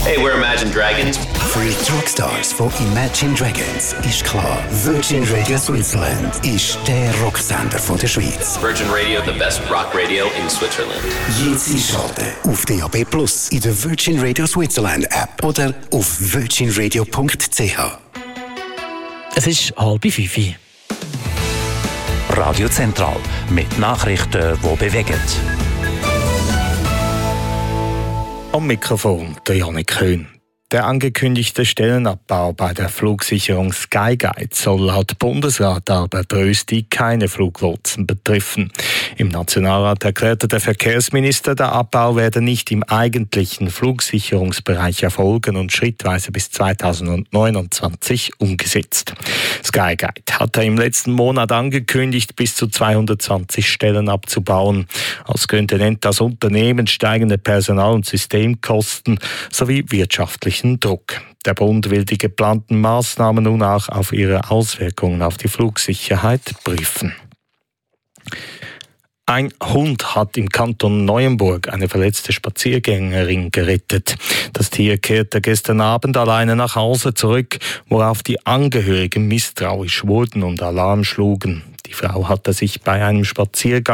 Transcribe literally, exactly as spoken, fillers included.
Hey, we're Imagine Dragons. Für die Rockstars von Imagine Dragons ist klar, Virgin Radio Switzerland ist der Rocksender von der Schweiz. Virgin Radio, the best rock radio in Switzerland. Jetzt einschalten auf D A B Plus, in der Virgin Radio Switzerland App oder auf virgin radio punkt c h. Es ist halb fünf. Radio Zentral mit Nachrichten, die bewegen. Am Mikrofon der Janik Höhn. Der angekündigte Stellenabbau bei der Flugsicherung Skyguide soll laut Bundesrat Albert Rösti keine Fluglotsen betreffen. Im Nationalrat erklärte der Verkehrsminister, der Abbau werde nicht im eigentlichen Flugsicherungsbereich erfolgen und schrittweise bis zweitausendneunundzwanzig umgesetzt. Skyguide hatte im letzten Monat angekündigt, bis zu zweihundertzwanzig Stellen abzubauen. Als Gründe nennt das Unternehmen steigende Personal- und Systemkosten sowie wirtschaftlichen Druck. Der Bund will die geplanten Maßnahmen nun auch auf ihre Auswirkungen auf die Flugsicherheit prüfen. Ein Hund hat im Kanton Neuenburg eine verletzte Spaziergängerin gerettet. Das Tier kehrte gestern Abend alleine nach Hause zurück, worauf die Angehörigen misstrauisch wurden und Alarm schlugen. Die Frau hatte sich bei einem Spaziergang